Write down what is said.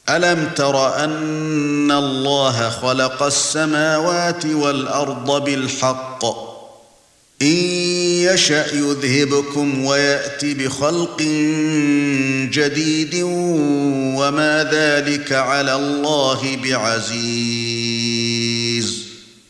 ألم تر أن الله خلق السماوات والأرض بالحق إن يشأ يذهبكم ويأت بخلق جديد وما ذلك على الله بعزيز